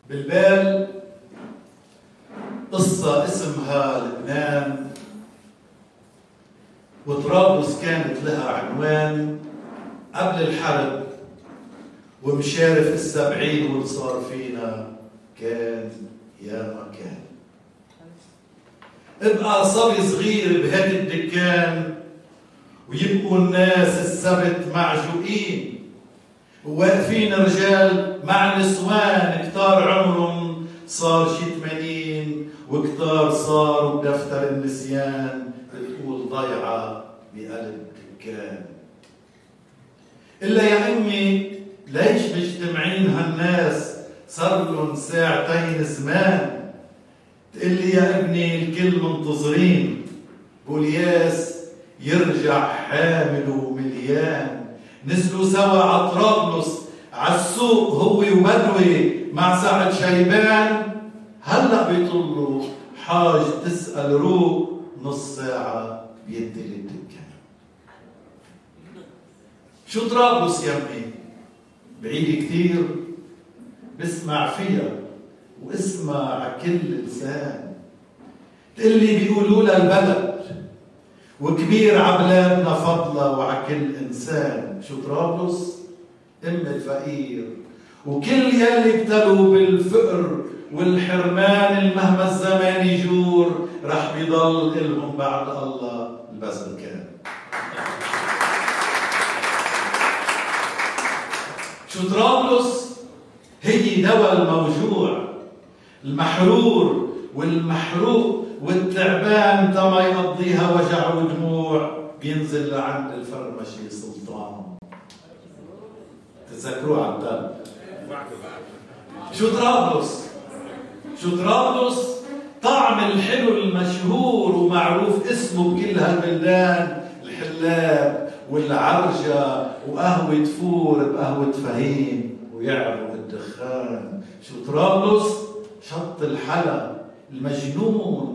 بالبال قصة اسمها لبنان، وطرابلس كانت لها عنوان قبل الحرب، ومشارف السبعين واللي صار فينا كان يا ما كان. ابقى صبي صغير بهدي الدكان، ويبقوا الناس السبت معجوقين، وواقفين رجال مع نسوان كتار عمرهم صار شي 80، وكتار صاروا بدفتر النسيان بتقول ضيعة بقلب دكان. إلا يا أمي ليش مجتمعين هالناس صار لهم ساعتين زمان؟ تقلي يا ابني الكل منتظرين بولياس يرجع حامل ومليان. نزلوا سوا على طرابلس عالسوق هو وبدوي مع سعد شيبان، هلأ بيطلوا حاج تسأل روق نص ساعة بيدي الدكان. شو طرابلس يا امي؟ بعيد كتير، بسمع فيها واسمع عكل لسان. تقلي بيقولوا لها البلد وكبير عبلادنا فضلة وعكل إنسان. شو طرابلس؟ أم الفقير، وكل يلي ابتلوا بالفقر والحرمان مهما الزمان يجور رح بيضل إلهم بعد الله البذل كان. شو طرابلس؟ هي دواء الموجوع، المحرور والمحروق والتعبان تما يقضيها وجع ودموع، بينزل لعند الفرمشي سلطان. تذكروه على الدم. شو طرابلس؟ شو طرابلس؟ طعم الحلو المشهور ومعروف اسمه بكل هالبلدان، الحلاب والعرجة وقهوة فور بقهوة فهيم ويعرف الدخان. شو طرابلس؟ شط الحلا المجنون